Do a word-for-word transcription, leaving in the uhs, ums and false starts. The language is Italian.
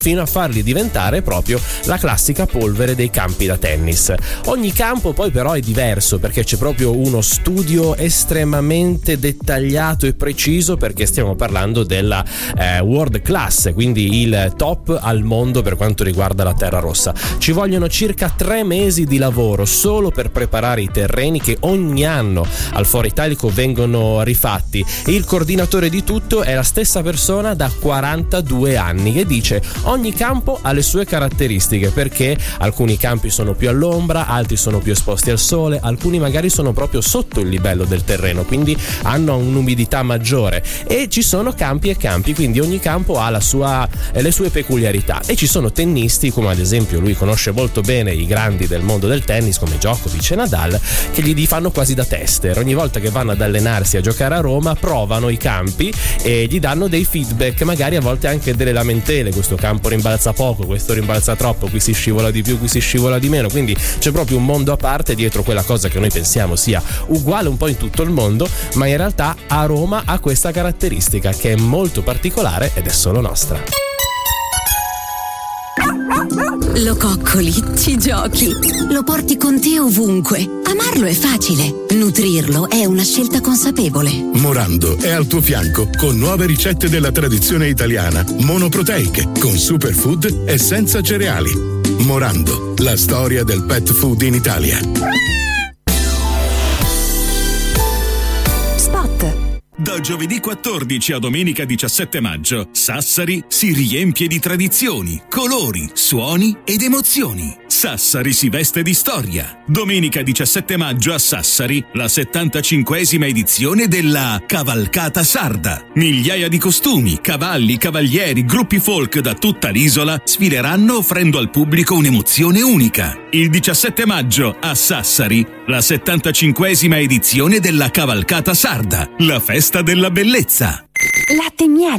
fino a farli diventare proprio la classica polvere dei campi da tennis. Ogni campo poi però è diverso, perché c'è proprio uno studio estremamente dettagliato e preciso, perché stiamo parlando della eh, world class, quindi il top al mondo per quanto riguarda la terra rossa. Ci vogliono circa tre mesi di lavoro solo per preparare i terreni, che ogni anno al Foro Italico vengono rifatti. Il coordinatore di tutto è la stessa persona da quarantadue anni, che dice: ogni campo ha le sue caratteristiche, perché alcuni campi sono più all'ombra, altri sono più esposti al sole, alcuni magari sono proprio sotto il livello del terreno, quindi hanno un'umidità maggiore, e ci sono campi e campi, quindi ogni campo ha la sua, eh, le sue peculiarità. E ci sono tennisti, come ad esempio lui conosce molto bene i grandi del mondo del tennis come Djokovic e Nadal, che gli fanno quasi da tester. Ogni volta che vanno ad allenarsi a giocare a Roma provano i campi e gli danno dei feedback, magari a volte anche delle lamentele: questo campo rimbalza poco, questo rimbalza troppo, qui si scivola di più, qui si scivola di meno. Quindi c'è proprio un mondo a parte dietro quella cosa che noi pensiamo sia uguale un po' in tutto il mondo, ma in realtà a Roma ha questa caratteristica che è molto particolare ed è solo nostra. Lo coccoli, ci giochi, lo porti con te ovunque. Amarlo è facile, nutrirlo è una scelta consapevole. Morando è al tuo fianco con nuove ricette della tradizione italiana, monoproteiche, con superfood e senza cereali. Morando, la storia del pet food in Italia. Da giovedì quattordici a domenica diciassette maggio, Sassari si riempie di tradizioni, colori, suoni ed emozioni. Sassari si veste di storia. Domenica diciassette maggio a Sassari, la settantacinquesima edizione della Cavalcata Sarda. Migliaia di costumi, cavalli, cavalieri, gruppi folk da tutta l'isola sfileranno offrendo al pubblico un'emozione unica. Il diciassette maggio a Sassari, la settantacinquesima edizione della Cavalcata Sarda, la festa della bellezza. Latte e miele.